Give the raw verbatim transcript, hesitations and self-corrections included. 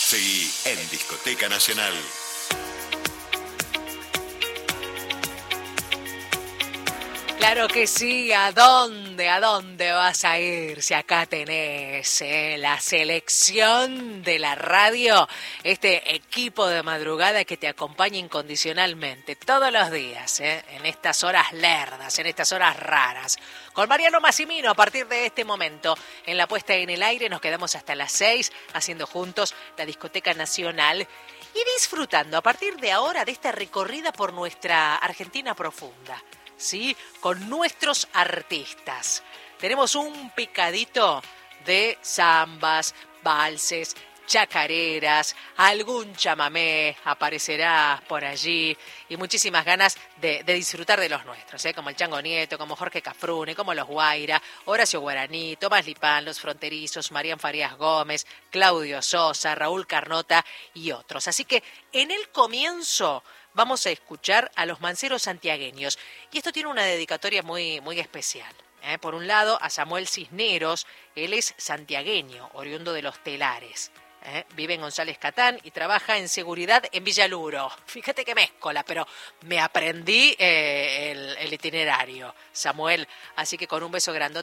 Seguí en Discoteca Nacional. Claro que sí, ¿a dónde, a dónde vas a ir? Si acá tenés eh, la selección de la radio, este equipo de madrugada que te acompaña incondicionalmente todos los días, eh, en estas horas lerdas, en estas horas raras. Con Mariano Massimino, a partir de este momento, en la puesta en el aire, nos quedamos hasta las seis haciendo juntos la Discoteca Nacional y disfrutando a partir de ahora de esta recorrida por nuestra Argentina profunda. ¿Sí? Con nuestros artistas. Tenemos un picadito de zambas, valses, chacareras, algún chamamé aparecerá por allí y muchísimas ganas de, de disfrutar de los nuestros, ¿eh? Como el Chango Nieto, como Jorge Cafrune, como los Guaira, Horacio Guaraní, Tomás Lipán, Los Fronterizos, Marián Farías Gómez, Claudio Sosa, Raúl Carnota y otros. Así que en el comienzo vamos a escuchar a los manceros santiagueños. Y esto tiene una dedicatoria muy, muy especial. ¿eh? Por un lado, a Samuel Cisneros, él es santiagueño, oriundo de Los Telares. ¿eh? Vive en González Catán y trabaja en seguridad en Villaluro. Fíjate que mezcola, pero me aprendí eh, el, el itinerario, Samuel. Así que con un beso grandote